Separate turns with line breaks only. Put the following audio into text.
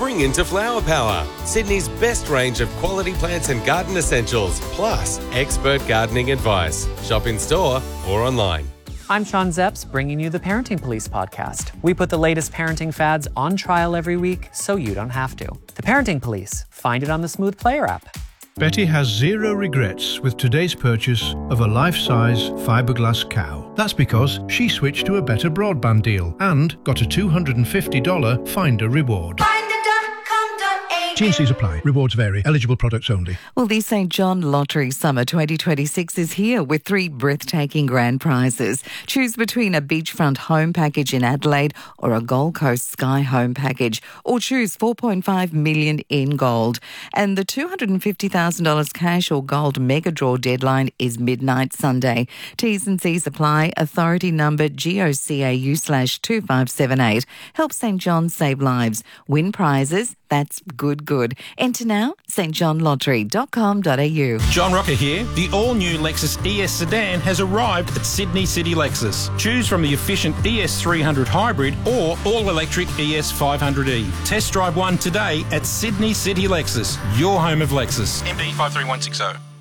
spring into Flower Power. Sydney's best range of quality plants and garden essentials, plus expert gardening advice. Shop in store or online.
I'm Sean Zepps, bringing you the Parenting Police podcast. We put the latest parenting fads on trial every week so you don't have to. The Parenting Police. Find it on the Smooth Player app.
Betty has zero regrets with today's purchase of a life-size fiberglass cow. That's because she switched to a better broadband deal and got a $250 Finder reward. T&Cs apply. Rewards vary. Eligible products only.
Well, the St. John Lottery Summer 2026 is here with 3 breathtaking grand prizes. Choose between a beachfront home package in Adelaide or a Gold Coast Sky home package, or choose $4.5 million in gold. And the $250,000 cash or gold mega draw deadline is midnight Sunday. T's and C's apply. Authority number GOCAU/2578. Help St. John save lives. Win prizes. That's good. Enter now, stjohnlottery.com.au.
John Rocker here. The all-new Lexus ES sedan has arrived at Sydney City Lexus. Choose from the efficient ES300 hybrid or all-electric ES500e. Test drive one today at Sydney City Lexus, your home of Lexus. MD 53160.